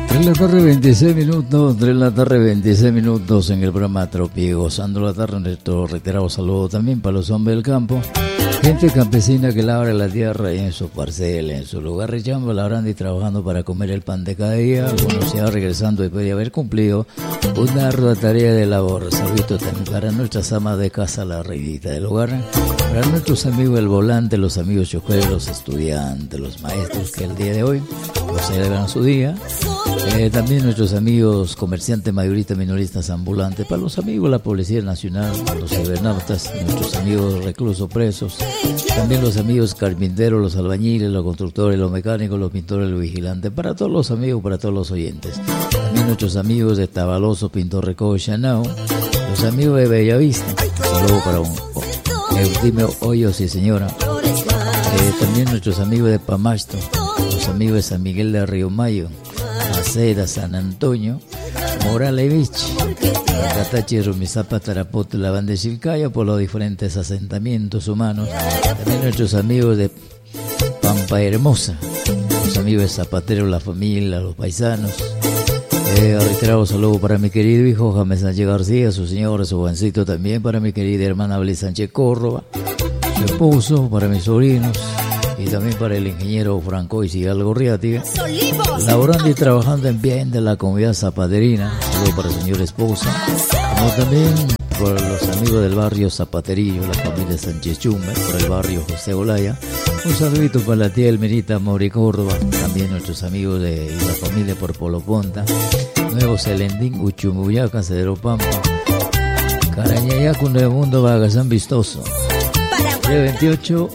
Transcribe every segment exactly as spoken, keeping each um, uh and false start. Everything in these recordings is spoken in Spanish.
tres de la tarde, veintiséis minutos, tres de la tarde, veintiséis minutos en el programa Tropie, gozando la tarde. Nuestro reiterado saludo también para los hombres del campo, gente campesina que labra la tierra y en su parcela, en su lugar de chamba, labrando y trabajando para comer el pan de cada día. Algunos ya regresando después de haber cumplido una ardua tarea de labor. Saludito también para nuestras amas de casa, la reinita del hogar, para nuestros amigos del volante, los amigos choferes, los estudiantes, los maestros que el día de hoy los celebran su día. Eh, también nuestros amigos comerciantes, mayoristas, minoristas, ambulantes, para los amigos de la Policía Nacional, los cibernautas, nuestros amigos reclusos presos, también los amigos carpinteros, los albañiles, los constructores, los mecánicos, los pintores, los vigilantes, para todos los amigos, para todos los oyentes. También nuestros amigos de Tabaloso, Pintor Recodo, Chanao, los amigos de Bellavista, saludo para un Eutimio Hoyos, sí señora. Eh, también nuestros amigos de Pamasto, los amigos de San Miguel de Río Mayo, Maceda, San Antonio, Moralevich, Catachi, Rumizapa, Tarapoto, la banda de Chilcaya, por los diferentes asentamientos humanos. También nuestros amigos de Pampa Hermosa, los amigos de Zapatero, la familia, los paisanos. Eh, reiterado saludo para mi querido hijo James Sánchez García, su señora, su Juancito, también para mi querida hermana Blis Sánchez Córdoba, su esposo, para mis sobrinos, y también para el ingeniero Franco y Sigal Gorriátiga, laborando y trabajando en bien de la comunidad zapaterina. Saludo para su señora esposa, como también por los amigos del barrio Zapaterillo, la familia Sánchez Chumbe, por el barrio José Olaya. Un saludito para la tía Elmerita Mori Córdoba, también nuestros amigos de la familia por Polo Ponta, Nuevo Celendín, Uchumuyaca, Cedro Pampa, Carañayacu, Nuevo Mundo, Bagazán Vistoso. De veintiocho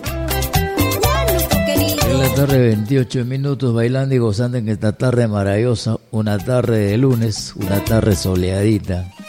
en la tarde, veintiocho minutos, bailando y gozando en esta tarde maravillosa, una tarde de lunes, una tarde soleadita.